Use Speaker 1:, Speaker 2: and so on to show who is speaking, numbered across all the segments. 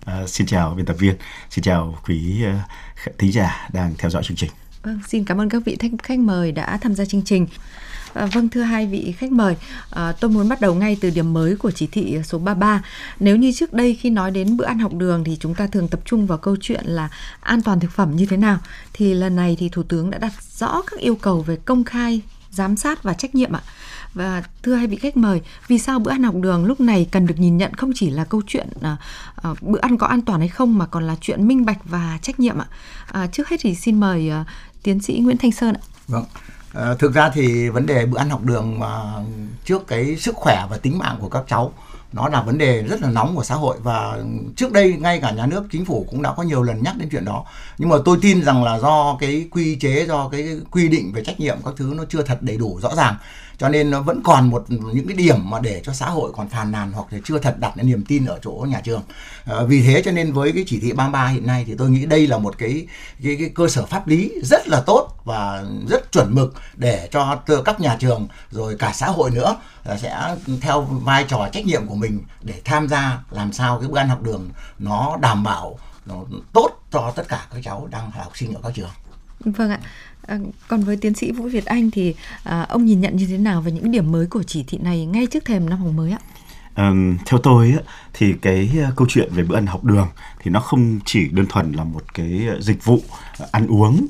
Speaker 1: Xin chào biên tập viên, xin chào quý thính giả đang theo dõi chương trình.
Speaker 2: Vâng, xin cảm ơn các vị khách mời đã tham gia chương trình. Vâng, thưa hai vị khách mời, tôi muốn bắt đầu ngay từ điểm mới của chỉ thị số 33. Nếu như trước đây khi nói đến bữa ăn học đường thì chúng ta thường tập trung vào câu chuyện là an toàn thực phẩm như thế nào, thì lần này thì Thủ tướng đã đặt rõ các yêu cầu về công khai, giám sát và trách nhiệm ạ. Và thưa hai vị khách mời, vì sao bữa ăn học đường lúc này cần được nhìn nhận không chỉ là câu chuyện bữa ăn có an toàn hay không, mà còn là chuyện minh bạch và trách nhiệm ạ? Trước hết thì xin mời tiến sĩ Nguyễn Thanh Sơn ạ.
Speaker 3: Vâng. Thực ra thì vấn đề bữa ăn học đường mà trước cái sức khỏe và tính mạng của các cháu, nó là vấn đề rất là nóng của xã hội, và trước đây ngay cả nhà nước, chính phủ cũng đã có nhiều lần nhắc đến chuyện đó. Nhưng mà tôi tin rằng là do cái quy chế, do cái quy định về trách nhiệm các thứ nó chưa thật đầy đủ rõ ràng, cho nên nó vẫn còn những cái điểm mà để cho xã hội còn phàn nàn hoặc là chưa thật đặt cái niềm tin ở chỗ nhà trường. Vì thế cho nên với cái chỉ thị 33 hiện nay thì tôi nghĩ đây là một cái cơ sở pháp lý rất là tốt và rất chuẩn mực để cho các nhà trường rồi cả xã hội nữa sẽ theo vai trò trách nhiệm của mình để tham gia làm sao cái bữa ăn học đường nó đảm bảo, nó tốt cho tất cả các cháu đang là học sinh ở các trường.
Speaker 2: Vâng ạ. Còn với tiến sĩ Vũ Việt Anh thì ông nhìn nhận như thế nào về những điểm mới của chỉ thị này ngay trước thềm năm học mới ạ?
Speaker 1: Theo tôi thì cái câu chuyện về bữa ăn học đường thì nó không chỉ đơn thuần là một cái dịch vụ ăn uống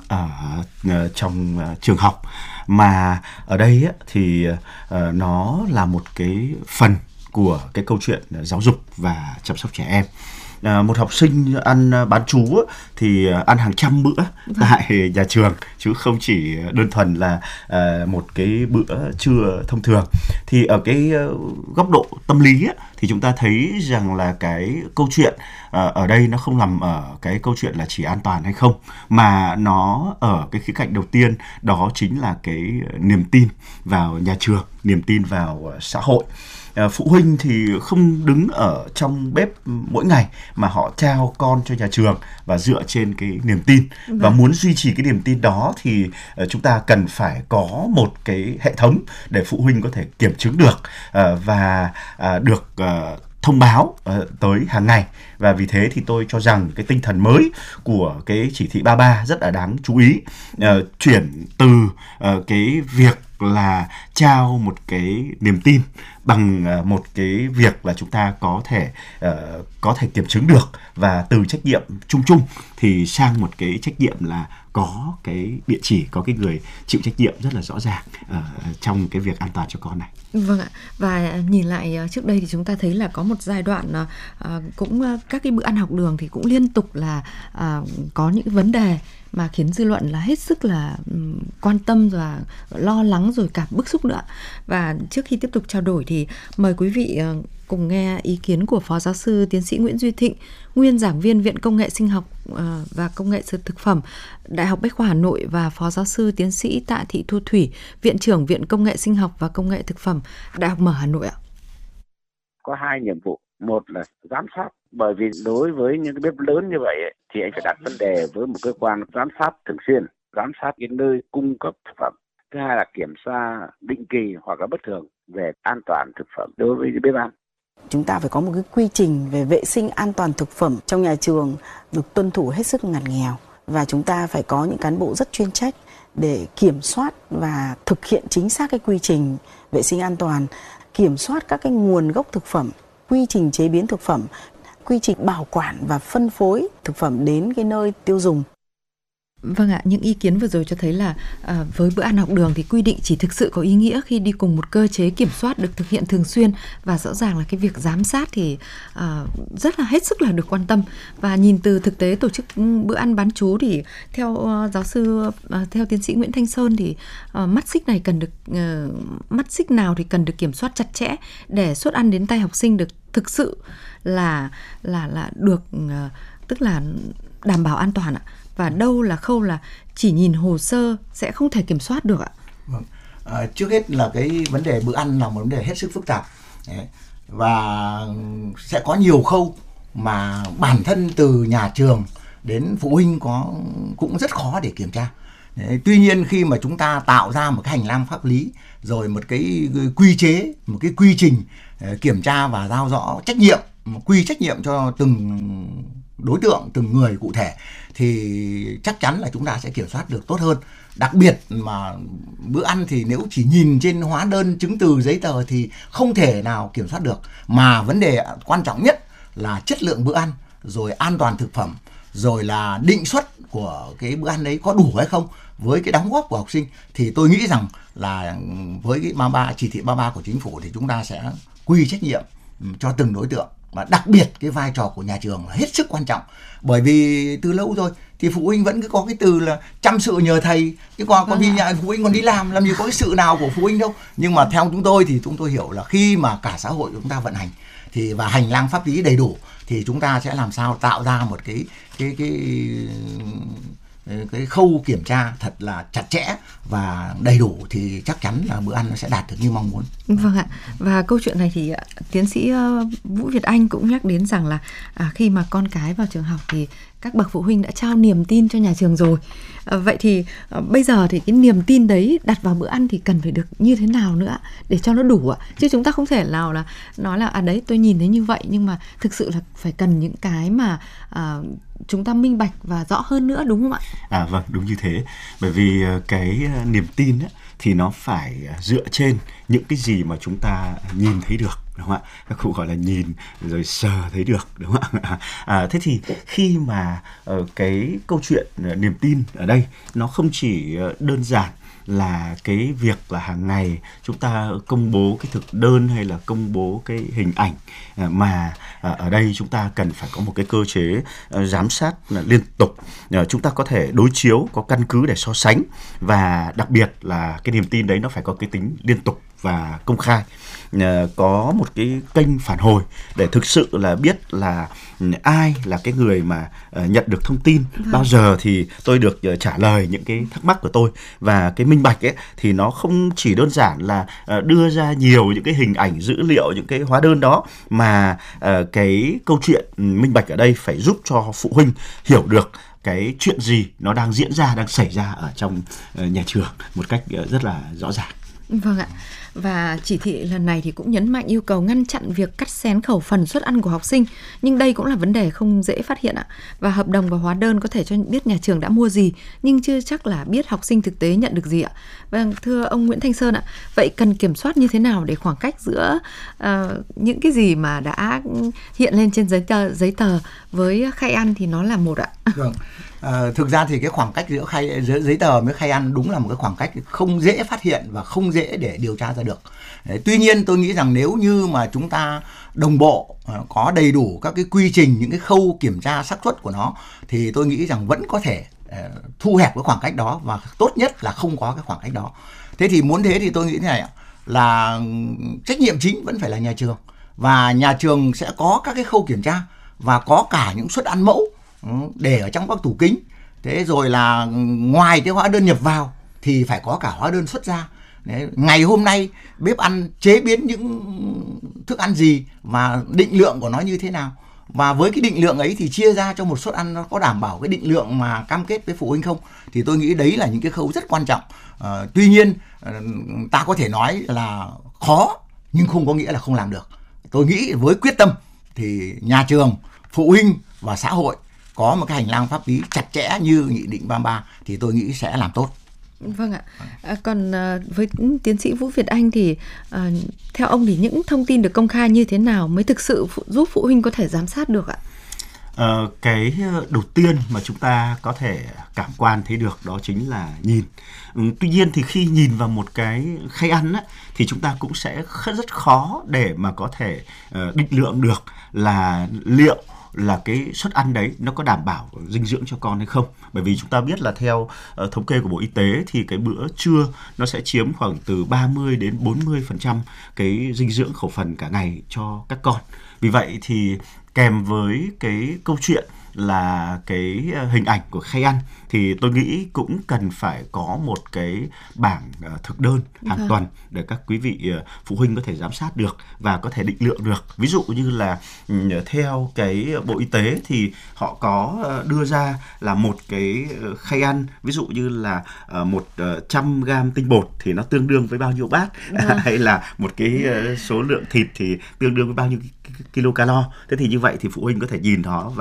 Speaker 1: trong trường học, mà ở đây thì nó là một cái phần của cái câu chuyện giáo dục và chăm sóc trẻ em. Một học sinh ăn bán trú thì ăn hàng trăm bữa tại nhà trường, chứ không chỉ đơn thuần là một cái bữa trưa thông thường. Thì ở cái góc độ tâm lý thì chúng ta thấy rằng là cái câu chuyện ở đây nó không nằm ở cái câu chuyện là chỉ an toàn hay không, mà nó ở cái khía cạnh đầu tiên, đó chính là cái niềm tin vào nhà trường, niềm tin vào xã hội. Phụ huynh thì không đứng ở trong bếp mỗi ngày mà họ trao con cho nhà trường và dựa trên cái niềm tin. Và muốn duy trì cái niềm tin đó thì chúng ta cần phải có một cái hệ thống để phụ huynh có thể kiểm chứng được và được thông báo tới hàng ngày. Và vì thế thì tôi cho rằng cái tinh thần mới của cái chỉ thị 33 rất là đáng chú ý, chuyển từ cái việc là trao một cái niềm tin bằng một cái việc là chúng ta có thể kiểm chứng được, và từ trách nhiệm chung chung thì sang một cái trách nhiệm là có cái địa chỉ, có cái người chịu trách nhiệm rất là rõ ràng trong cái việc an toàn cho con này.
Speaker 2: Vâng ạ. Và nhìn lại trước đây thì chúng ta thấy là có một giai đoạn cũng các cái bữa ăn học đường thì cũng liên tục là có những cái vấn đề mà khiến dư luận là hết sức là quan tâm và lo lắng rồi cả bức xúc nữa. Và trước khi tiếp tục trao đổi thì mời quý vị cùng nghe ý kiến của Phó Giáo sư Tiến sĩ Nguyễn Duy Thịnh, nguyên giảng viên Viện Công nghệ Sinh học và Công nghệ Thực phẩm, Đại học Bách khoa Hà Nội, và Phó Giáo sư Tiến sĩ Tạ Thị Thu Thủy, Viện trưởng Viện Công nghệ Sinh học và Công nghệ Thực phẩm, Đại học Mở Hà Nội ạ.
Speaker 4: Có hai nhiệm vụ. Một là giám sát, bởi vì đối với những cái bếp lớn như vậy thì anh phải đặt vấn đề với một cơ quan giám sát thường xuyên, giám sát cái nơi cung cấp thực phẩm. Thứ hai là kiểm tra định kỳ hoặc là bất thường về an toàn thực phẩm đối với bếp ăn.
Speaker 5: Chúng ta phải có một cái quy trình về vệ sinh an toàn thực phẩm trong nhà trường được tuân thủ hết sức ngặt nghèo, và chúng ta phải có những cán bộ rất chuyên trách để kiểm soát và thực hiện chính xác cái quy trình vệ sinh an toàn, kiểm soát các cái nguồn gốc thực phẩm, quy trình chế biến thực phẩm, quy trình bảo quản và phân phối thực phẩm đến cái nơi tiêu dùng.
Speaker 2: Vâng ạ, những ý kiến vừa rồi cho thấy là với bữa ăn học đường thì quy định chỉ thực sự có ý nghĩa khi đi cùng một cơ chế kiểm soát được thực hiện thường xuyên, và rõ ràng là cái việc giám sát thì rất là hết sức là được quan tâm. Và nhìn từ thực tế tổ chức bữa ăn bán trú thì theo theo tiến sĩ Nguyễn Thanh Sơn thì mắt xích nào thì cần được kiểm soát chặt chẽ để suất ăn đến tay học sinh được thực sự là được tức là đảm bảo an toàn ạ. Và đâu là khâu là chỉ nhìn hồ sơ sẽ không thể kiểm soát được ạ?
Speaker 3: Vâng. Trước hết là cái vấn đề bữa ăn là một vấn đề hết sức phức tạp. Đấy. Và sẽ có nhiều khâu mà bản thân từ nhà trường đến phụ huynh cũng rất khó để kiểm tra. Đấy. Tuy nhiên khi mà chúng ta tạo ra một cái hành lang pháp lý, rồi một cái quy chế, một cái quy trình kiểm tra và giao rõ trách nhiệm, quy trách nhiệm cho từng đối tượng, từng người cụ thể thì chắc chắn là chúng ta sẽ kiểm soát được tốt hơn. Đặc biệt mà bữa ăn thì nếu chỉ nhìn trên hóa đơn, chứng từ, giấy tờ thì không thể nào kiểm soát được. Mà vấn đề quan trọng nhất là chất lượng bữa ăn, rồi an toàn thực phẩm, rồi là định suất của cái bữa ăn đấy có đủ hay không với cái đóng góp của học sinh. Thì tôi nghĩ rằng là với cái chỉ thị 33 của chính phủ thì chúng ta sẽ quy trách nhiệm cho từng đối tượng. Và đặc biệt cái vai trò của nhà trường là hết sức quan trọng. Bởi vì từ lâu rồi thì phụ huynh vẫn cứ có cái từ là chăm sự nhờ thầy, chứ còn vì nhà phụ huynh còn đi làm gì có cái sự nào của phụ huynh đâu. Nhưng mà theo chúng tôi thì chúng tôi hiểu là khi mà cả xã hội chúng ta vận hành thì và hành lang pháp lý đầy đủ thì chúng ta sẽ làm sao tạo ra một cái khâu kiểm tra thật là chặt chẽ và đầy đủ thì chắc chắn là bữa ăn nó sẽ đạt được như mong muốn.
Speaker 2: Vâng ạ. Và câu chuyện này thì tiến sĩ Vũ Việt Anh cũng nhắc đến rằng là khi mà con cái vào trường học thì các bậc phụ huynh đã trao niềm tin cho nhà trường rồi. Vậy thì bây giờ thì cái niềm tin đấy đặt vào bữa ăn thì cần phải được như thế nào nữa để cho nó đủ ạ? Chứ chúng ta không thể nào là nói là đấy tôi nhìn thấy như vậy, nhưng mà thực sự là phải cần những cái mà chúng ta minh bạch và rõ hơn nữa, đúng không ạ?
Speaker 1: Vâng, đúng như thế. Bởi vì cái niềm tin ấy, thì nó phải dựa trên những cái gì mà chúng ta nhìn thấy được, đúng không ạ? Các cụ gọi là nhìn rồi sờ thấy được, đúng không ạ? Thế thì khi mà cái câu chuyện niềm tin ở đây nó không chỉ đơn giản là cái việc là hàng ngày chúng ta công bố cái thực đơn hay là công bố cái hình ảnh, mà ở đây chúng ta cần phải có một cái cơ chế giám sát liên tục. Chúng ta có thể đối chiếu, có căn cứ để so sánh, và đặc biệt là cái niềm tin đấy nó phải có cái tính liên tục và công khai. Có một cái kênh phản hồi để thực sự là biết là ai là cái người mà nhận được thông tin, bao giờ thì tôi được trả lời những cái thắc mắc của tôi. Và cái minh bạch ấy thì nó không chỉ đơn giản là đưa ra nhiều những cái hình ảnh, dữ liệu, những cái hóa đơn đó, mà cái câu chuyện minh bạch ở đây phải giúp cho phụ huynh hiểu được cái chuyện gì nó đang diễn ra, đang xảy ra ở trong nhà trường một cách rất là rõ ràng.
Speaker 2: Vâng ạ. Và chỉ thị lần này thì cũng nhấn mạnh yêu cầu ngăn chặn việc cắt xén khẩu phần suất ăn của học sinh. Nhưng đây cũng là vấn đề không dễ phát hiện ạ. Và hợp đồng và hóa đơn có thể cho biết nhà trường đã mua gì, nhưng chưa chắc là biết học sinh thực tế nhận được gì ạ. Vâng, thưa ông Nguyễn Thanh Sơn ạ, vậy cần kiểm soát như thế nào để khoảng cách giữa những cái gì mà đã hiện lên trên giấy tờ với khai ăn thì nó là một ạ?
Speaker 3: Vâng. Thực ra thì cái khoảng cách giữa giấy tờ với khai ăn đúng là một cái khoảng cách không dễ phát hiện và không dễ để điều tra ra được. Tuy nhiên tôi nghĩ rằng nếu như mà chúng ta đồng bộ, có đầy đủ các cái quy trình, những cái khâu kiểm tra xác suất của nó, thì tôi nghĩ rằng vẫn có thể thu hẹp cái khoảng cách đó, và tốt nhất là không có cái khoảng cách đó. Thế thì muốn thế thì tôi nghĩ thế này, là trách nhiệm chính vẫn phải là nhà trường, và nhà trường sẽ có các cái khâu kiểm tra và có cả những suất ăn mẫu để ở trong các tủ kính. Thế rồi là ngoài cái hóa đơn nhập vào thì phải có cả hóa đơn xuất ra. Đấy, ngày hôm nay bếp ăn chế biến những thức ăn gì và định lượng của nó như thế nào, và với cái định lượng ấy thì chia ra cho một suất ăn nó có đảm bảo cái định lượng mà cam kết với phụ huynh không. Thì tôi nghĩ đấy là những cái khâu rất quan trọng. Tuy nhiên ta có thể nói là khó nhưng không có nghĩa là không làm được. Tôi nghĩ với quyết tâm thì nhà trường, phụ huynh và xã hội có một cái hành lang pháp lý chặt chẽ như Nghị định 33 thì tôi nghĩ sẽ làm tốt.
Speaker 2: Vâng ạ. Còn với tiến sĩ Vũ Việt Anh thì theo ông thì những thông tin được công khai như thế nào mới thực sự giúp phụ huynh có thể giám sát được ạ?
Speaker 1: Cái đầu tiên mà chúng ta có thể cảm quan thấy được đó chính là nhìn. Tuy nhiên thì khi nhìn vào một cái khay ăn á, thì chúng ta cũng sẽ rất khó để mà có thể định lượng được là liệu là cái suất ăn đấy nó có đảm bảo dinh dưỡng cho con hay không. Bởi vì chúng ta biết là theo thống kê của Bộ Y tế thì cái bữa trưa nó sẽ chiếm khoảng từ 30 đến 40% cái dinh dưỡng khẩu phần cả ngày cho các con. Vì vậy thì kèm với cái câu chuyện là cái hình ảnh của khay ăn thì tôi nghĩ cũng cần phải có một cái bảng thực đơn hàng tuần để các quý vị phụ huynh có thể giám sát được và có thể định lượng được. Ví dụ như là theo cái Bộ Y tế thì họ có đưa ra là một cái khay ăn, ví dụ như là 100 gram tinh bột thì nó tương đương với bao nhiêu bát, hay là một cái số lượng thịt thì tương đương với bao nhiêu kilocalo. Thế thì như vậy thì phụ huynh có thể nhìn nó